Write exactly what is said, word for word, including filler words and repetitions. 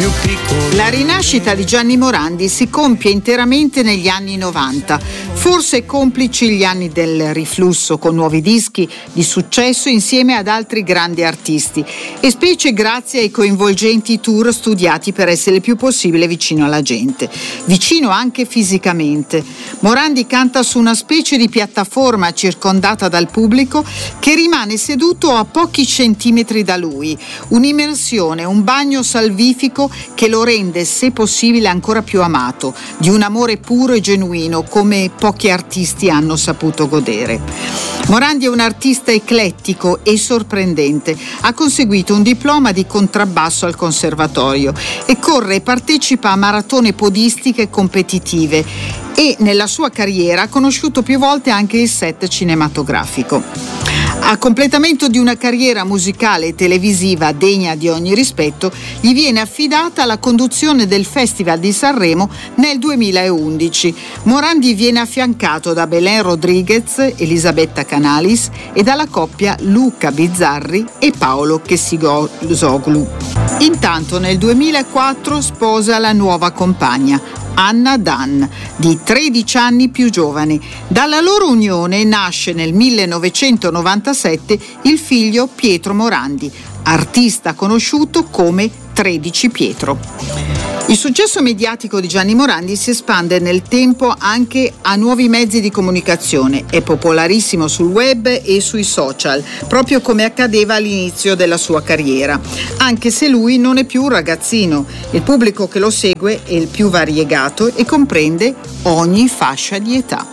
più piccolo. La rinascita di Gianni Morandi si compie interamente negli anni novanta, forse complici gli anni del riflusso con nuovi dischi di successo insieme ad altri grandi artisti e specie grazie ai coinvolgenti tour studiati per essere il più possibile vicino alla gente, vicino anche fisicamente. Morandi canta su una specie di piattaforma circondata dal pubblico che rimane seduto a pochi centimetri da lui, un'immersione, un bagno salvifico che lo rende, se possibile, ancora più amato, di un amore puro e genuino come pochi artisti hanno saputo godere. Morandi è un artista eclettico e sorprendente, ha conseguito un diploma di contrabbasso al conservatorio e corre e partecipa a maratone podistiche competitive e nella sua carriera ha conosciuto più volte anche il set cinematografico. A completamento di una carriera musicale e televisiva degna di ogni rispetto, gli viene affidata la conduzione del Festival di Sanremo nel duemilaundici. Morandi viene affiancato da Belen Rodriguez, Elisabetta Canalis e dalla coppia Luca Bizzarri e Paolo Kessicoglu. Intanto nel duemilaquattro sposa la nuova compagna, Anna Dan, di tredici anni più giovane. Dalla loro unione nasce nel millenovecentonovantasette il figlio Pietro Morandi, artista conosciuto come tredici Pietro. Il successo mediatico di Gianni Morandi si espande nel tempo anche a nuovi mezzi di comunicazione. È popolarissimo sul web e sui social, proprio come accadeva all'inizio della sua carriera, anche se lui non è più un ragazzino. Il pubblico che lo segue è il più variegato e comprende ogni fascia di età.